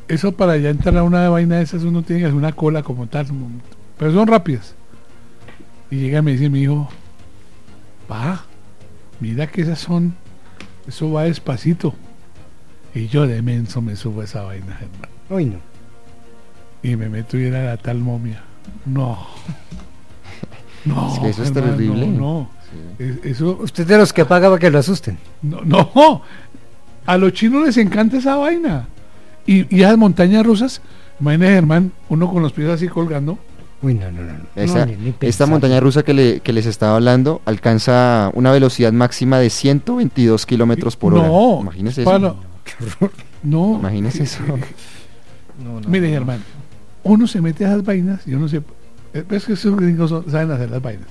eso para ya entrar a una vaina de esas uno tiene que hacer una cola como tal, pero son rápidas. Y llega y me dice mi hijo, pa, mira que eso va despacito. Y yo de menso me subo a esa vaina, hermano. Uy, no. Y me meto y era la tal momia. No. No, Es que eso es hermano, terrible. No. Sí. Eso, Usted de los que paga para que lo asusten. no. A los chinos les encanta esa vaina. Y esas montañas rusas, imagínese, Germán, uno con los pies así colgando. Uy, no. Esta, No, ni esta pensar. montaña rusa que les estaba hablando alcanza una velocidad máxima de 122 kilómetros por hora. No, Imagínese pana, eso. no. Imagínese eso. Mire, Germán, uno se mete a esas vainas y uno se... Es que esos gringos saben hacer las vainas.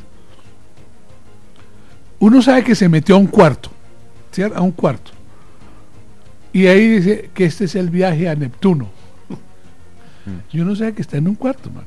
Uno sabe que se metió a un cuarto, ¿cierto? A un cuarto. Y ahí dice que este es el viaje a Neptuno. Y uno sabe que está en un cuarto, man.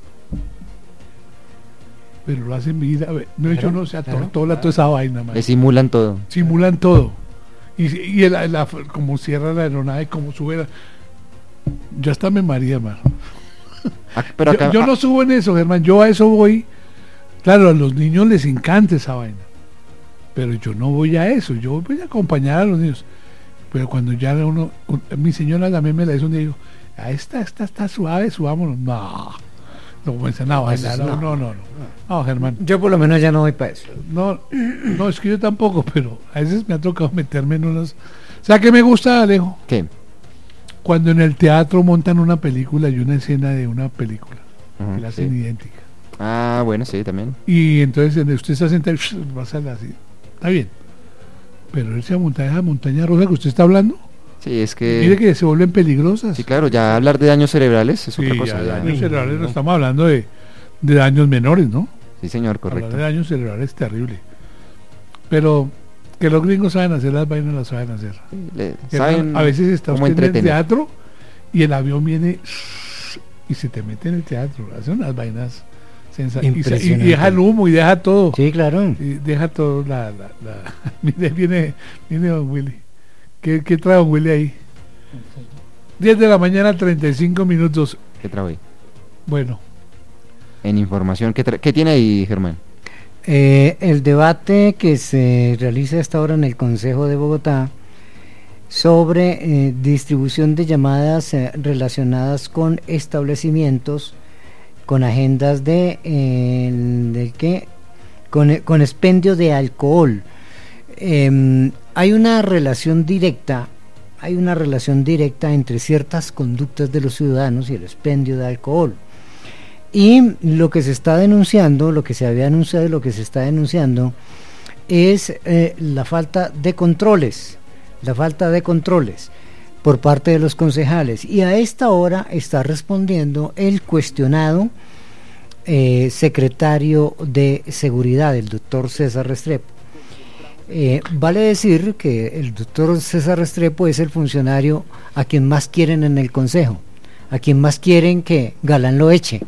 Pero lo hacen vida. No, yo no se atortola toda esa vaina, man. Le simulan todo. Simulan todo. Y como cierra la aeronave, como sube. Yo hasta me maría, man. Pero acá, Yo no subo en eso, Germán. Yo a eso voy. Claro, a los niños les encanta esa vaina. Pero yo no voy a eso. Yo voy a acompañar a los niños. Pero cuando ya mi señora también me la hizo un día y dijo, esta está suave, subámonos. No comienzan a bailar. No, Germán. Yo por lo menos ya no voy para eso. No, es que yo tampoco, pero a veces me ha tocado meterme en unos... ¿Sabes qué me gusta, Alejo? ¿qué? Cuando en el teatro montan una película y una escena de una película que la hacen Sí. idéntica. Ah, bueno, sí, también. Y entonces usted está sentado y pasa así. Está bien. Pero esa montaña rosa que usted está hablando, Sí, es que... mire que se vuelven peligrosas. Sí, claro, ya hablar de daños cerebrales es Sí, otra cosa. ya, ya. daños cerebrales, no estamos hablando de daños menores, ¿no? Sí, señor, Hablar correcto. de daños cerebrales es terrible. Pero que los gringos saben hacer las vainas, las saben hacer. Saben A veces está cómo usted en el entretener. teatro y el avión viene y se te mete en el teatro. Hacen unas vainas sensacionales. Y deja el humo y deja todo. Sí, claro. Y deja todo Mire, viene don Willy. ¿Qué trae don Willy ahí? 10 de la mañana, 35 minutos. ¿Qué trae hoy? Bueno, En información, ¿qué tiene ahí, Germán? El debate que se realiza a esta hora en el Consejo de Bogotá sobre distribución de llamadas relacionadas con establecimientos, con agendas con expendio de alcohol. Hay una relación directa entre ciertas conductas de los ciudadanos y el expendio de alcohol. Y lo que se está denunciando, lo que se había anunciado y lo que se está denunciando es la falta de controles por parte de los concejales. Y a esta hora está respondiendo el cuestionado secretario de Seguridad, el doctor César Restrepo. Vale decir que el doctor César Restrepo es el funcionario a quien más quieren en el consejo, a quien más quieren que Galán lo eche.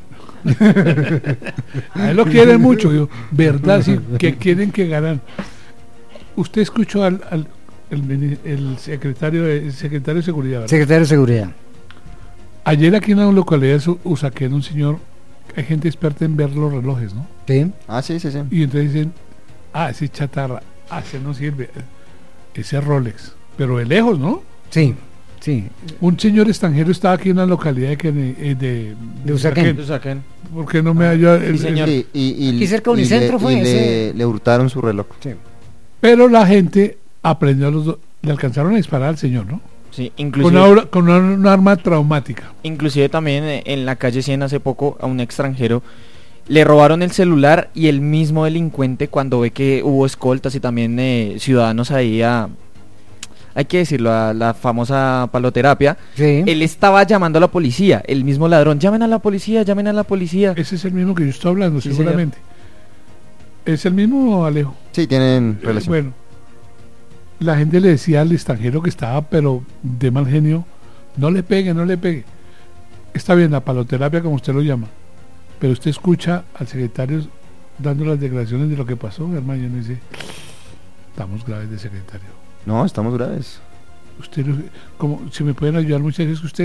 a él lo quieren mucho, verdad, sí, que quieren que ganan. Usted escuchó el secretario de Seguridad, ¿verdad? Secretario de Seguridad. Ayer aquí en la localidad de Usaquén, un señor, hay gente experta en ver los relojes, ¿no? Sí. Ah, sí. Y entonces dicen, ese chatarra, ese no sirve, ese Rolex, pero de lejos, ¿no? Sí. Un señor extranjero estaba aquí en la localidad de Usaquén. ¿Por qué no me ayuda? Sí, señor. Aquí cerca de Unicentro le hurtaron su reloj. Sí. Pero la gente aprendió le alcanzaron a disparar al señor, ¿no? Sí, inclusive, Con un arma traumática. inclusive también en la calle 100 hace poco a un extranjero le robaron el celular y el mismo delincuente, cuando ve que hubo escoltas y también ciudadanos ahí hay que decirlo, a la famosa paloterapia, Sí. él estaba llamando a la policía, el mismo ladrón, llamen a la policía. Ese es el mismo que yo estoy hablando, Sí, seguramente. ¿Es el mismo, Alejo? Sí, tienen relación. Bueno, la gente le decía al extranjero que estaba, pero de mal genio, no le pegue. Está bien, la paloterapia, como usted lo llama, pero usted escucha al secretario dando las declaraciones de lo que pasó, hermano, y uno dice, estamos graves de secretario. No, estamos graves. Usted, como, si me pueden ayudar, muchas veces que usted